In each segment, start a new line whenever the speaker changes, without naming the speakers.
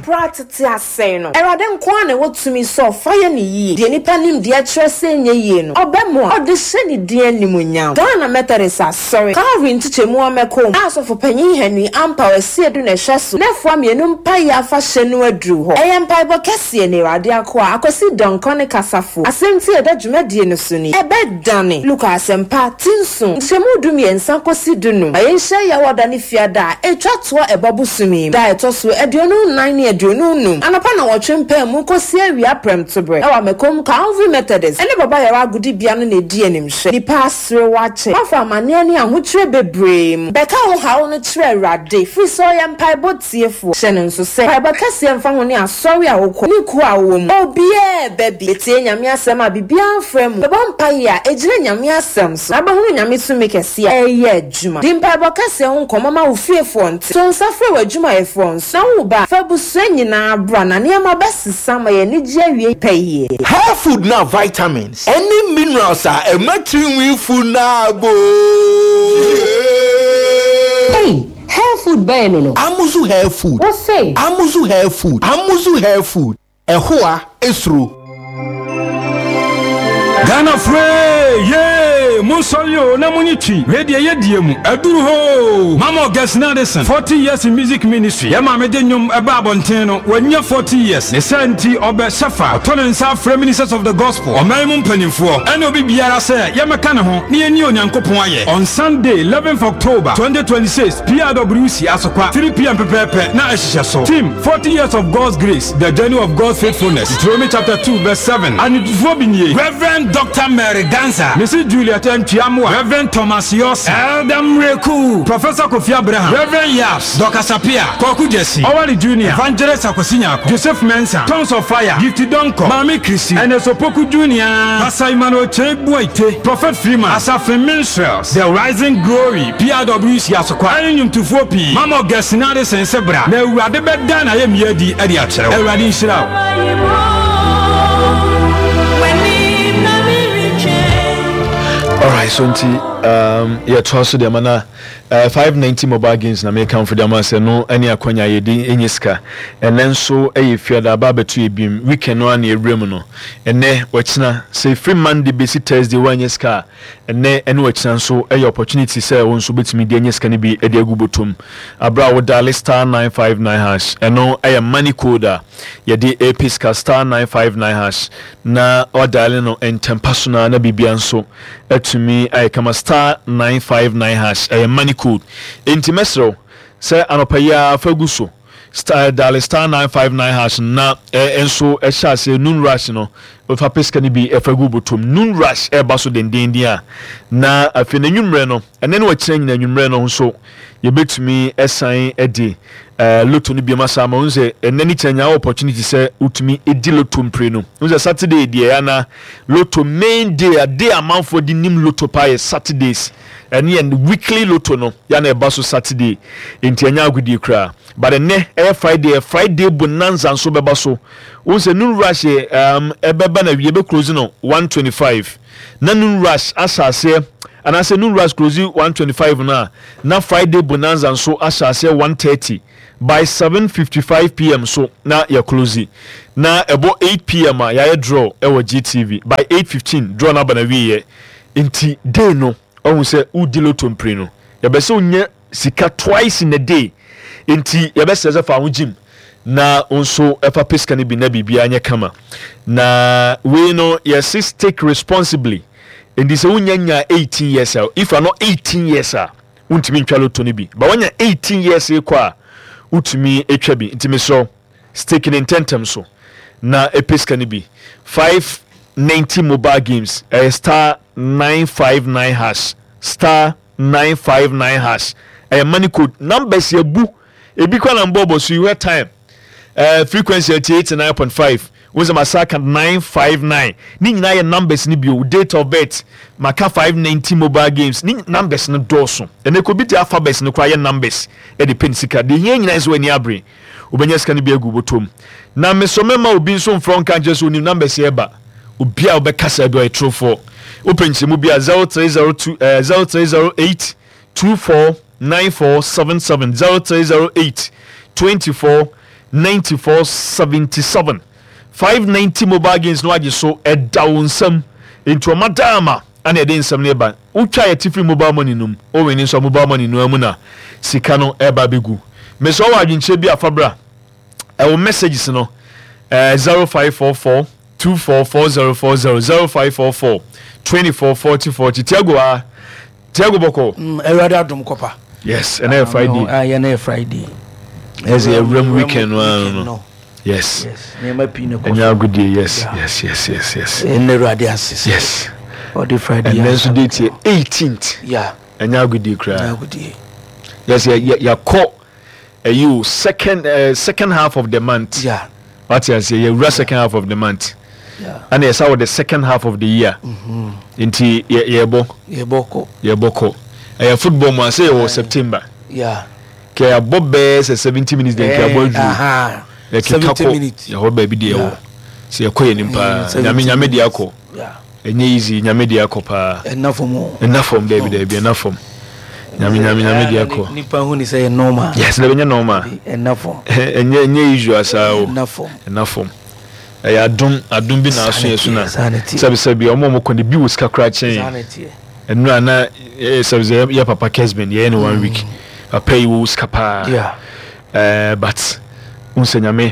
practice asay no erade nko na wotumi so fire ne yi de nipa nim de akyerese nye yi no obemo o de hye de animunyam Ghana Methodist sorry Calvin tichemu amekom asofo panyin hani ampa wase edu na hweso na fo amienu mpa ya fa hye no aduru ho eyempa ibo kese ne erade akwa akosi donkone kasafo asenti eda dwumadie no so ni ebedane Lucas empa tinso tichemu dum yensa kosi dunu ayenhye ya woda ne fiada etwa to ebobusumi da etoso eduonu 9 ne eduonu num anapa na wotwempa mu kosi awia prem tobre ewa mekom Calvin Methodist ene baba ya agudi bia no na edi animhye ni pasre wache afa mane ani ahotre bebrem beka ho hawo no kire awrade free so yempa botiefo hye nso se baba kase emfa ho ne asori awoko ni ku awom obie baby tie nyame asem a bibia afrem baba mpa ya ejire nyame asem so aba ho nyame sumi kese eye adwuma dimpa baba kase ho nkomama wo fiefo nti so nsafre wadwuma efo so wo ba fabusu nyina abra na ne ma besisa ma ye ni je awie paye
hair food na vitamins any minerals are ematri food na go
hey hair food buy no
Amuzu hair food
what say
Amuzu hair food ehoa esro
Ghana free yeah Monsolio na munichi ready yediemu aduru ho Mama Gesnadison 40 years in music ministry yama medenyum eba abonten no wanya 40 years ne santi obe safa tonensa free ministers of the gospel omaimu mpanimfo ene obi biara se yameka ne ho ne eni onyankopon aye on Sunday 11th October 2026 PRWC asokwa 3 p.m. pepepe na ehihye so team 40 years of God's grace the journey of God's faithfulness Deuteronomy chapter 2 verse 7 and it Reverend Dr. Mary Ganza Mrs. Julia Tenchiamwa Reverend Thomas Yos Elder Mreku Professor Kofi Abraham Reverend Yaps Dr. Sapia Koku Jesse Owari Junior Evangelist Akosinyako Joseph Mensa Tons of Fire Gifty Donko Mami Chrissy and Sopoku Junior Pastor Emmanuel Chebuite Prophet Freeman Asafin Minstrels The Rising Glory PRWC Asokwa Ayunyum to 4P Mama Gessinade Sensebra Ne Urade Bedana Yedi Edi Achero Eradi Nshirao.
Alright, so yeah, trust the mana 590 mobile games na make count for the man say no any akwanya yedi enyiska and then so e fear da ba betu ebim weekend no na ewrem no ene wachina say free Monday basic Thursday one enyiska ene wachina so e opportunity say won so betimi de enyiska ne bi e de agubotom abra wo dial star 959 hash eno e money code ye de episka star 959 hash na o dial no entempaso na bibia so etumi ay kama star 959 hash e money code intimesro say anopaya faguso star dial star 959 hash na enso e sha say noon rush no ofa peska ni bi efagu botom noon rush e baso denden dia na afena nwumre no ene ne wakira nyina nwumre no so ye betumi esan edi loto ni bi masa ma unse enani chanya opportunity say utumi edi loto mpre no unse Saturday dia na loto main day a day amount for the nim loto pay Saturdays and weekly loto no ya na eba so Saturday enti anya agudi kra but ne Friday bonanza so beba so unse noon rush ebeba na wie be close no 125 na noon rush asase and I say noon rush close 125 na Friday bonanza so asase 130 by 7:55 p.m. so na ya close na ebo 8 p.m. ya draw ewo GTV by 8:15 draw na bana wie inti day no ohun say udilo tompre no ya be so nya sika twice in a day inti ya be say fa ho gym na onso efa peska ne bi na bibia anya kama na we no yes take responsibly and this unya 18 years if you are not 18 years untimi ntwalo to ne bi but when you 18 years kwa utimi etwa bi ntimi so staking in tentem so na epeska ne bi 590 mobile games star 959 hash star 959 hash money code numbers yabu ebi kwa na mbobo so you time frequency 89.5 was a massacre 959 ni nyina ye numbers ni bio date of birth maka 590 mobile games ni numbers no doso ene ko biti alphabets no kwa ye numbers e de pensika de ye nyina is wani abre obenya sika ni bi agu botom na mesomema obi nso front kan jesu ni numbers ye ba obi a obekasa do e true for openchi mu bia 0302 0308 249477 0308 249477 9477 590 mobile games no age so edawonsam into madama ana ede nsam ne ba utwa ya tifri mobile money num o weni nso mobile money no amu na sika no eba begu me so wa adwinche bi afabra e wo messages no 0544 244040 0544 244040 Tiago Boko
Erada Adom Kopa.
Yes, and a Friday.
A Friday.
As a room weekend one. Yes.
Never pino.
And you good day. Yes.
And the radius.
Yes.
Or the Friday.
And then so date 18th.
Yeah.
And you good day, cry.
Good day.
Yes, you call you second half of the month.
Yeah.
What you say? You second half of the month.
Yeah.
And it's our the second half of the year. Into Yeboko. Football man say it was September.
Yeah.
Kaya Bob Bears 70 minutes then kaya boy.
70 minutes.
Ya baby dia. Si yakoye nimpa. Nyame dia ko.
Yeah.
Enye easy nyame dia ko pa.
Enough
baby enough form. Nyame dia ko.
Nipa hu ni say normal.
Yes, le benye normal.
Enough form.
Enye usual sa o.
Enough form.
Ya adum bi na aso yesu na. Sabi omo ko ne bi wo ska kra chen.
Sanity.
Enu na sabi ya papa Kesben ye no 1 week. Papa yi wo ska pa.
Yeah.
But unsenya me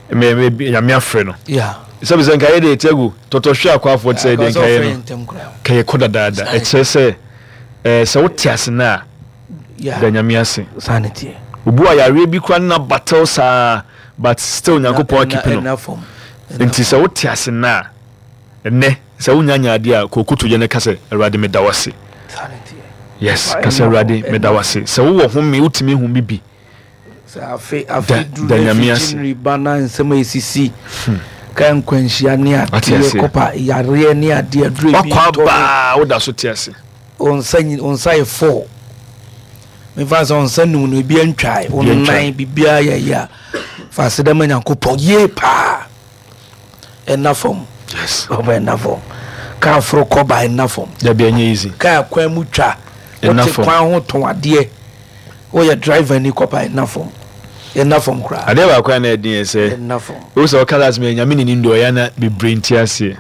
afre no.
Yeah.
Sabi nka ye de Tiago totohwe akwafo tse de nka ye no. Ka ye koda dada. E chese se wotiase na.
Yeah.
Da nyame ase.
Sanity.
Obu ayare bi kwa na battle sa but still Nyankopon keep no. Nti se wotiase na ne se wunyanya ade a kokutu je ne kase Awurade medawase. Yes, kase Awurade medawase. Se wo home utimi hu bibi.
Se afi du bana nsema esisi. Kan kwanhia ne ade kopa yare ne ade adru bi.
Akwa oda so tiase.
Onsa e 4. Me fa so onsa num no bi antwai. Onnan bibia ya. Fa se da Nyankopon ye pa. Enough form.
Yes.
Enough form. Ka fro koba enough form.
Ya bi anya easy.
Ka kwa mu twa.
Enough form.
Kwa ho ton ade. O ya driver ni kopa enough form. Enough form kra.
Ade ba kwa na edin say.
Enough form.
O so colors me nyame ni ndo ya na be brain tiase.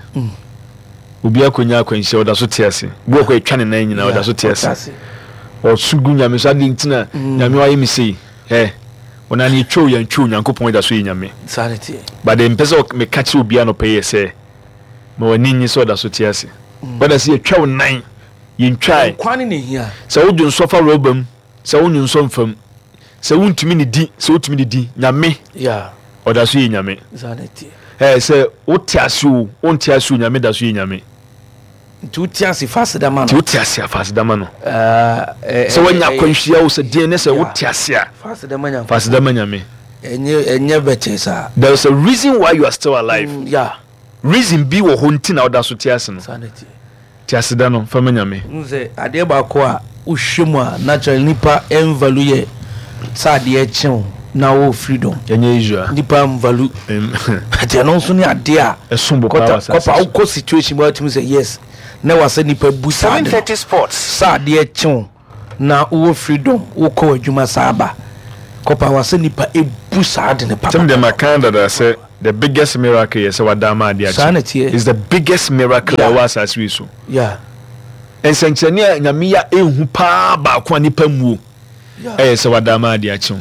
Obi akonya akwanhia oda so tiase. Bo ko etwa ne nan nyina oda so tiase. O sugu nyame so ade ntina nyame wa yemi sei. Ona ni twa ya ntwa Nyankopon da so nyame.
Sanity.
But the mpesa me catch obi ano pay say. Ma wani nyi so da so tiase. Wada se etwa nan yintwai.
Kwani ne hia.
Se wo dun sofa robam, se wo nyun so mfam. Se wo ntumi ni di, se wo tumi ni di nyame.
Yeah.
Oda so nyame.
Sanity.
Se wo tiase o, on tiase o nyame da so nyame.
Tu tiase fast da man.
Tu tiase fast da man. Se wanya kwanhia o se die ne se wo tiase a.
Fast da man.
Fast da man nyame.
Enye beche sa.
There is a reason why you are still alive.
Yeah.
Reason be wo honti na oda so tiase no.
Sanity.
Tiase da no fa manyame.
Nze ade ba ko a uhwemu a natural nipa envalue sa de echen na wo freedom.
Enye Israel.
Nipa value. Ade no so ni ade a
esumbo power
kopa uko situation where to say yes. Na wase nipa busa
730 sports.
Sa de echen na wo freedom wo ko adwuma saba. Kopa wase nipa ebusa ade ne papa.
Some of them are kind that say the biggest miracle is what Dama is the biggest miracle that was as we so.
Yeah.
And Sanchania Namia Ehupa Bakwani Pemu. Eh, so what Dama diachon.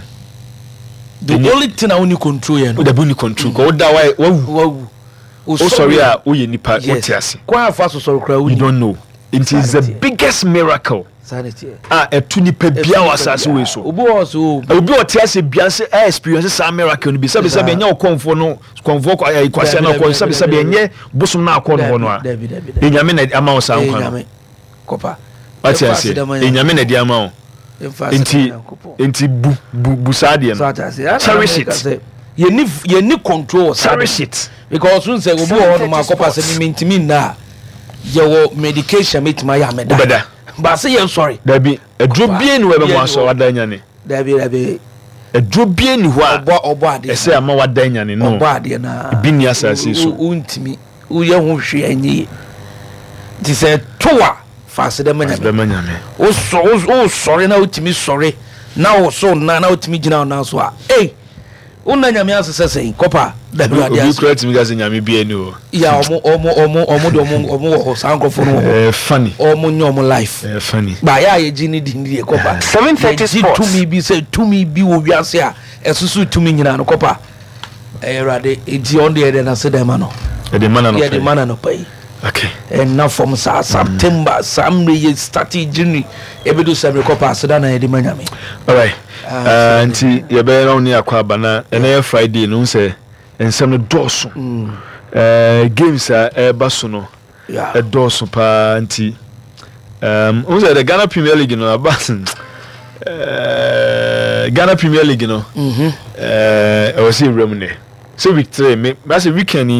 The only thing I only control you.
The bunny control. Go that way. Wow. Oh, sorry, we nipa.
Yes. Quite fast, so
we don't know. It is the biggest miracle.
Sanity.
A tunipe bia was as we so.
Obi also.
Obi o tiase bia se experience some miracle no bi sabe sabe enya okonfo no konfo kwase na okon sabe sabe enye busum na akon ho no a. Enyame na ama o san kwan.
Kopa.
Atiase. Enyame na di ama o. Enti bu sade no. Cherish it.
You need control.
Cherish it.
Because soon say obi o no ma kopa se mi ntimi na. Ye wo medication metima ya meda.
Obeda.
But say I'm sorry.
There be a drobie ni webe mwaso wadanya ni.
There be
a drobie ni wa.
Obo ade.
Ese ama wadanya ni no.
Obo ade na.
Bini asase so.
Untimi. Uye hu hwe anyi. Ti say towa fast dem nya.
Dem nya me.
O sorry na utimi sorry. Na o so na utimi gina na so a. Eh. Una nyame asese kopa da bi ade
you correct me guys nyame bi ani o
ya omo sankofo no
funny
omo nyomo life
funny
ba ya ye gini di kopa
7:30 sports
to me bi say to me bi wo wiase a esusu to me nyina no kopa erade edi on the na se dem no
the man no
yeah the man no pay
okay
and now from September some re start journey ebedu sabre kopa se da na ye di manyame
all right anti ye be na oni akwa bana na Friday no say ensem no doso games a baso no doso pa anti on say the Ghana Premier League no abasin Ghana Premier League no I was in Romney so week 3 me weekend